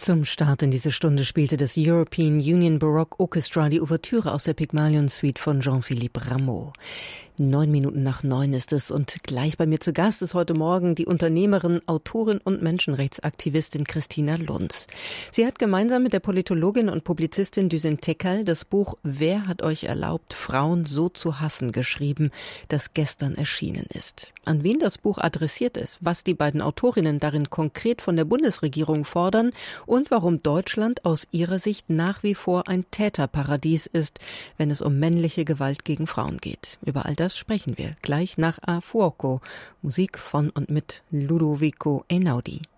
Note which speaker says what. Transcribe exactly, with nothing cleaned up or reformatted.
Speaker 1: Zum Start in diese Stunde spielte das European Union Baroque Orchestra die Ouvertüre aus der Pygmalion Suite von Jean-Philippe Rameau. Neun Minuten nach neun ist es und gleich bei mir zu Gast ist heute Morgen die Unternehmerin, Autorin und Menschenrechtsaktivistin Christina Lunz. Sie hat gemeinsam mit der Politologin und Publizistin Düsen Tekel das Buch »Wer hat euch erlaubt, Frauen so zu hassen?« geschrieben, das gestern erschienen ist. An wen das Buch adressiert ist, was die beiden Autorinnen darin konkret von der Bundesregierung fordern und warum Deutschland aus ihrer Sicht nach wie vor ein Täterparadies ist, wenn es um männliche Gewalt gegen Frauen geht. Über all das sprechen wir gleich nach A Fuoco, Musik von und mit Ludovico Einaudi.